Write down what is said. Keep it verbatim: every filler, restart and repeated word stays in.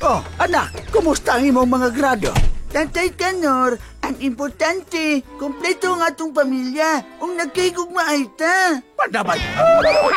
Oh, anak, kumusta ang imong mga grado? Tantay Kanor, ang importante, kompleto ang atong pamilya. Kung nagkaigugmaay ta. Padabay.